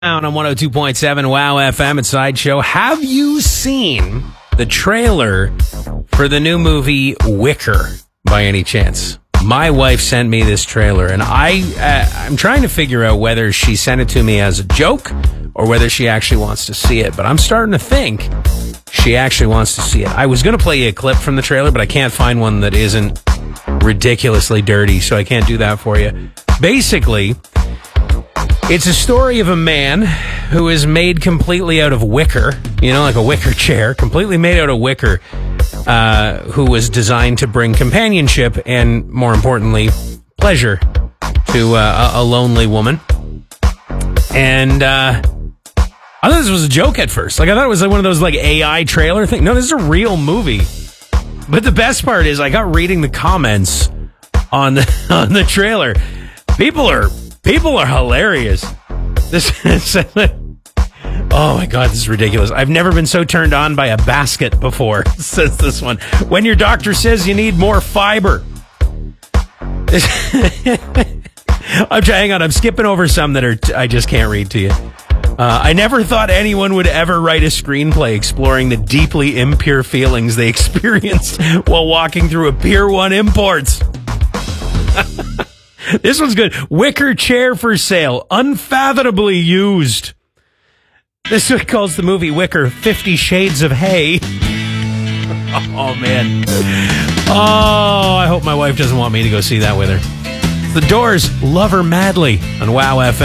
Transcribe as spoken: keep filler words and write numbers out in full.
On one oh two point seven Wow F M at Sideshow. Have you seen the trailer for the new movie Wicker by any chance? My wife sent me this trailer, and I, uh, I'm trying to figure out whether she sent it to me as a joke or whether she actually wants to see it. But I'm starting to think she actually wants to see it. I was going to play you a clip from the trailer, but I can't find one that isn't ridiculously dirty, so I can't do that for you. Basically, it's a story of a man who is made completely out of wicker, you know, like a wicker chair, completely made out of wicker, uh, who was designed to bring companionship and, more importantly, pleasure to uh, a lonely woman. And uh, I thought this was a joke at first. Like, I thought it was like one of those like A I trailer things. No, this is a real movie. But the best part is I got reading the comments on the, on the trailer. People are... People are hilarious. This is, oh my God, this is ridiculous. I've never been so turned on by a basket before, says this one. When your doctor says you need more fiber. I'm hang on, I'm skipping over some that are, t- I just can't read to you. Uh, I never thought anyone would ever write a screenplay exploring the deeply impure feelings they experienced while walking through a Pier one Imports. This one's good. Wicker chair for sale. Unfathomably used. This one calls the movie Wicker Fifty Shades of Hay. Oh, man. Oh, I hope my wife doesn't want me to go see that with her. The Doors, Love Her Madly on Wow F M.